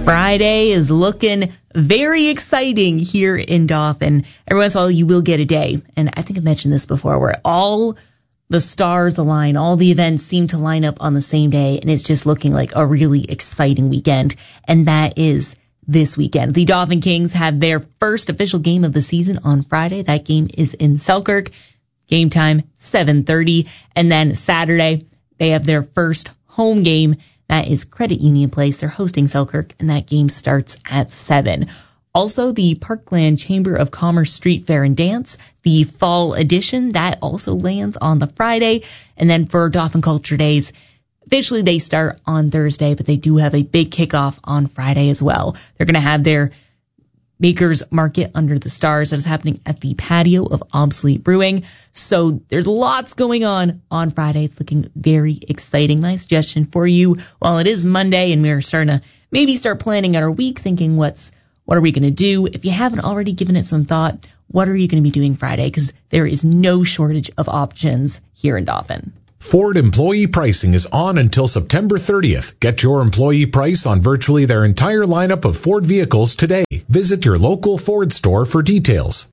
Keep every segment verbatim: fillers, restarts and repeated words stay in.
Friday is looking very exciting here in Dauphin. Every once in a while, you will get a day, and I think I mentioned this before, where all the stars align, all the events seem to line up on the same day, and it's just looking like a really exciting weekend, and that is this weekend. The Dauphin Kings have their first official game of the season on Friday. That game is in Selkirk. Game time, seven thirty. And then Saturday, they have their first home game. That is Credit Union Place. They're hosting Selkirk, and that game starts at seven. Also, the Parkland Chamber of Commerce Street Fair and Dance, the fall edition, that also lands on the Friday. And then for Dauphin Culture Days, officially they start on Thursday, but they do have a big kickoff on Friday as well. They're going to have their Makers Market Under the Stars that is happening at the patio of Obsolete Brewing. So there's lots going on on Friday. It's looking very exciting. My suggestion for you, while it is Monday and we're starting to maybe start planning out our week, thinking what's what are we going to do? If you haven't already given it some thought, what are you going to be doing Friday? Because there is no shortage of options here in Dauphin. Ford employee pricing is on until September thirtieth. Get your employee price on virtually their entire lineup of Ford vehicles today. Visit your local Ford store for details.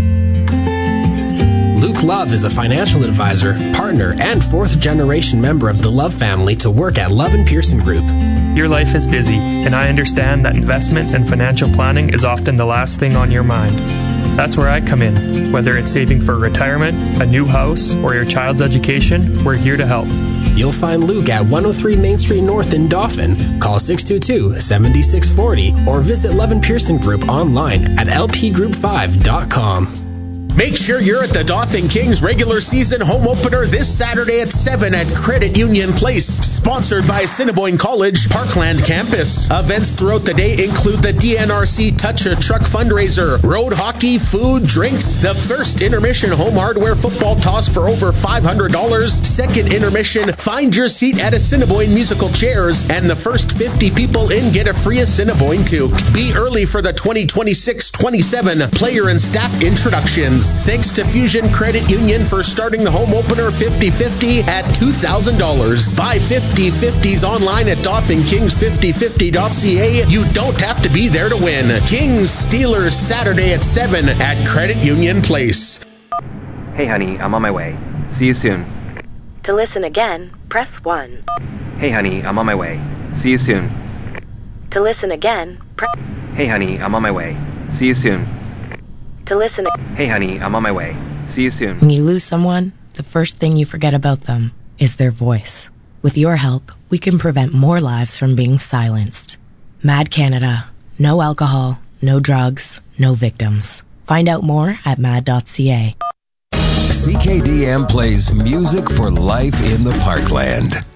Luke Love is a financial advisor, partner, and fourth-generation member of the Love family to work at Love and Pearson Group. Your life is busy, and I understand that investment and financial planning is often the last thing on your mind. That's where I come in. Whether it's saving for retirement, a new house, or your child's education, we're here to help. You'll find Luke at one oh three Main Street North in Dauphin. Call six two two, seven six four zero or visit Love and Pearson Group online at l p group five dot com. Make sure you're at the Dauphin Kings regular season home opener this Saturday at seven at Credit Union Place, sponsored by Assiniboine College Parkland Campus. Events throughout the day include the D N R C Touch a Truck fundraiser, road hockey, food, drinks, the first intermission home hardware football toss for over five hundred dollars, second intermission, find your seat at Assiniboine musical chairs, and the first fifty people in get a free Assiniboine toque. Be early for the twenty twenty-six twenty-seven player and staff introductions. Thanks to Fusion Credit Union for starting the home opener fifty fifty at two thousand dollars. Buy fifty fifties online at Dauphin Kings fifty fifty dot c a. You don't have to be there to win. Kings Steelers Saturday at seven at Credit Union Place. Hey honey, I'm on my way. See you soon. To listen again, press one. Hey honey, I'm on my way. See you soon. To listen again, press... Hey honey, I'm on my way. See you soon. To listen... Hey honey, I'm on my way. See you soon. When you lose someone, the first thing you forget about them is their voice. With your help, we can prevent more lives from being silenced. Mad Canada. No alcohol, no drugs, no victims. Find out more at mad dot c a. C K D M plays music for life in the Parkland.